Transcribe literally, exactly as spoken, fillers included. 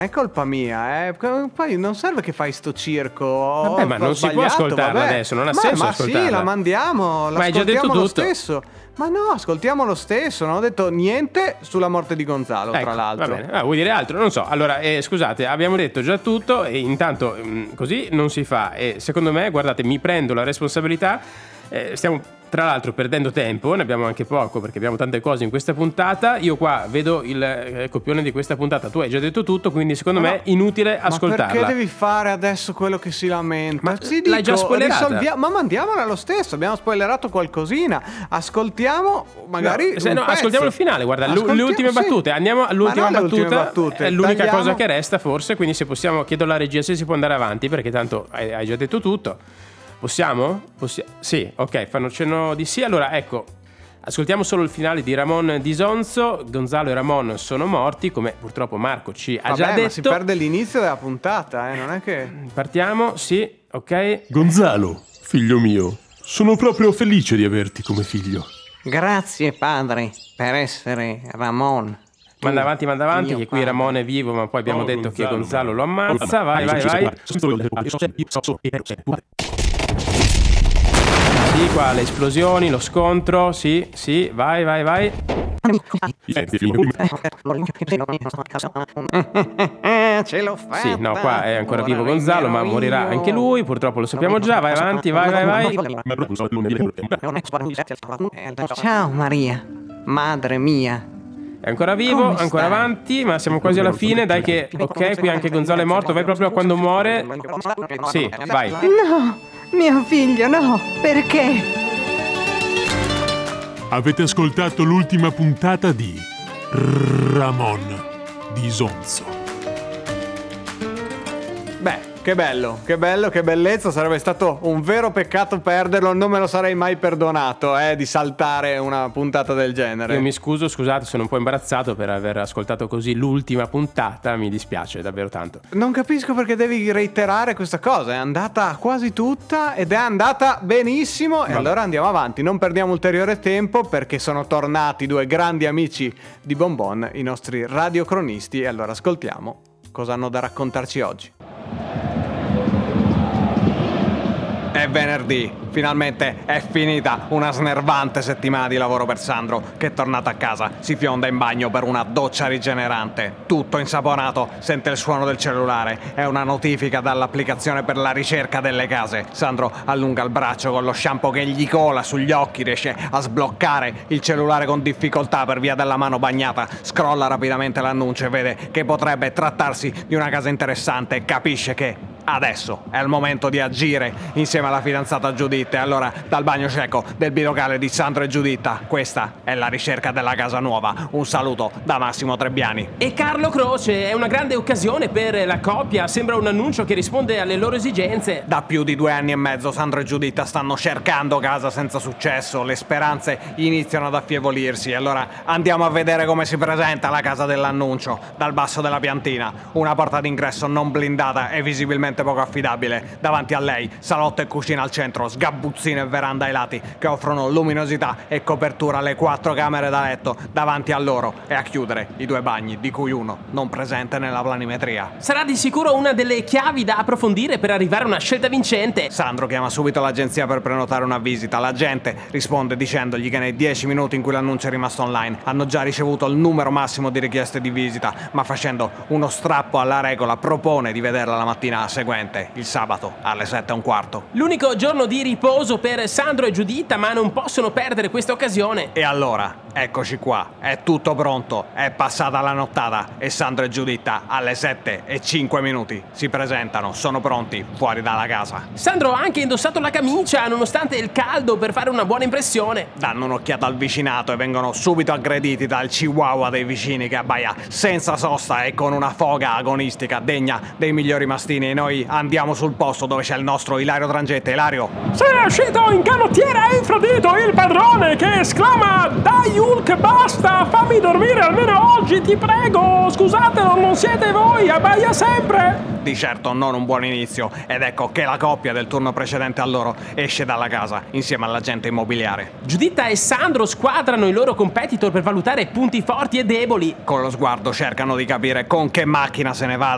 È colpa mia, eh. Poi non serve che fai sto circo. Vabbè, ma non si può ascoltarla vabbè. adesso, non ha ma, senso ma ascoltarla. sì, la mandiamo, Ma hai già detto l'ascoltiamo lo tutto. stesso. Ma no, ascoltiamo lo stesso. Non ho detto niente sulla morte di Gonzalo, Ecco, tra l'altro. Va bene. Ah, vuoi dire altro? Non so. Allora, eh, scusate, abbiamo detto già tutto e intanto mh, così non si fa. E secondo me, guardate, mi prendo la responsabilità. Eh, stiamo tra l'altro perdendo tempo, ne abbiamo anche poco perché abbiamo tante cose in questa puntata. Io qua vedo il eh, copione di questa puntata, tu hai già detto tutto, quindi secondo ma me no, inutile ascoltarla. Ma perché devi fare adesso quello che si lamenta? Ma Ti l'hai dico, già spoilerata. risolvia- ma mandiamola lo stesso, abbiamo spoilerato qualcosina. Ascoltiamo magari no, se un no, pezzo. ascoltiamo il finale, guarda, l'u- Ascoltiamo- le ultime sì. battute. Andiamo all'ultima Ma no, le ultime battuta. battute. È l'unica Tagliamo. cosa che resta forse, quindi se possiamo chiedo alla regia se si può andare avanti perché tanto hai, hai già detto tutto. Possiamo? Possi- sì, ok, fanno cenno di sì. Allora, ecco, ascoltiamo solo il finale di Ramon Disonzo. Gonzalo e Ramon sono morti, come purtroppo Marco ci ha Vabbè, già detto. ma si perde l'inizio della puntata, eh, non è che... Partiamo, sì, ok. Gonzalo, figlio mio, sono proprio felice di averti come figlio. Grazie padre per essere Ramon. Manda avanti, manda avanti, Mio che qui padre. Ramon è vivo, ma poi abbiamo Oh, detto che Gonzalo, Gonzalo lo ammazza. Vai, vai, vai. Sì, qua le esplosioni, lo scontro, sì, sì, vai, vai, vai. Ce l'ho fatta. Sì, no, qua è ancora vivo Ora Gonzalo, ma regnerò morirà io. anche lui, purtroppo lo sappiamo già. Vai avanti, vai, vai, vai. Ciao Maria, madre mia. È ancora vivo, Come ancora stai? avanti, ma siamo quasi alla fine. Dai che, ok, qui anche Gonzalo è morto. Vai proprio a quando muore. Sì, vai. No, mio figlio, no, perché? Avete ascoltato l'ultima puntata di Ramon Disonzo. Beh, che bello, che bello, che bellezza. Sarebbe stato un vero peccato perderlo. Non me lo sarei mai perdonato, eh, di saltare una puntata del genere. Io mi scuso, scusate, sono un po' imbarazzato per aver ascoltato così l'ultima puntata. Mi dispiace davvero tanto. Non capisco perché devi reiterare questa cosa. È andata quasi tutta ed è andata benissimo. E allora andiamo avanti, non perdiamo ulteriore tempo perché sono tornati due grandi amici di Bonbon, i nostri radiocronisti. E allora ascoltiamo cosa hanno da raccontarci oggi. È venerdì, finalmente è finita una snervante settimana di lavoro per Sandro, che è tornato a casa, si fionda in bagno per una doccia rigenerante. Tutto insaponato, sente il suono del cellulare, è una notifica dall'applicazione per la ricerca delle case. Sandro allunga il braccio con lo shampoo che gli cola sugli occhi, riesce a sbloccare il cellulare con difficoltà per via della mano bagnata, scrolla rapidamente l'annuncio e vede che potrebbe trattarsi di una casa interessante e capisce che adesso è il momento di agire insieme alla fidanzata Giuditta. E allora dal bagno cieco del bilocale di Sandro e Giuditta, questa è la ricerca della casa nuova. Un saluto da Massimo Trebbiani. E Carlo Croce, è una grande occasione per la coppia. Sembra un annuncio che risponde alle loro esigenze. Da più di due anni e mezzo Sandro e Giuditta stanno cercando casa senza successo. Le speranze iniziano ad affievolirsi. E allora andiamo a vedere come si presenta la casa dell'annuncio. Dal basso della piantina, una porta d'ingresso non blindata e visibilmente poco affidabile. Davanti a lei, salotto e cucina al centro, sgabuzzino e veranda ai lati che offrono luminosità e copertura alle quattro camere da letto davanti a loro, e a chiudere i due bagni, di cui uno non presente nella planimetria. Sarà di sicuro una delle chiavi da approfondire per arrivare a una scelta vincente. Sandro chiama subito l'agenzia per prenotare una visita. La gente risponde dicendogli che nei dieci minuti in cui l'annuncio è rimasto online hanno già ricevuto il numero massimo di richieste di visita, ma facendo uno strappo alla regola propone di vederla la mattina seguente, il sabato alle sette e un quarto. L'unico giorno di riposo per Sandro e Giuditta, ma non possono perdere questa occasione. E allora, eccoci qua, è tutto pronto, è passata la nottata e Sandro e Giuditta alle sette e cinque minuti si presentano, sono pronti fuori dalla casa. Sandro ha anche indossato la camicia nonostante il caldo per fare una buona impressione. Danno un'occhiata al vicinato e vengono subito aggrediti dal chihuahua dei vicini che abbaia senza sosta e con una foga agonistica degna dei migliori mastini. E noi andiamo sul posto dove c'è il nostro Ilario Drangette. Ilario, Se è uscito in canottiera e infradito il padrone che esclama: dai Hulk, basta, fammi dormire almeno oggi, ti prego, scusatelo, non siete voi, abbaia sempre. di certo non un buon inizio, ed ecco che la coppia del turno precedente a loro esce dalla casa insieme all'agente immobiliare. Giuditta e Sandro squadrano i loro competitor per valutare punti forti e deboli. Con lo sguardo cercano di capire con che macchina se ne va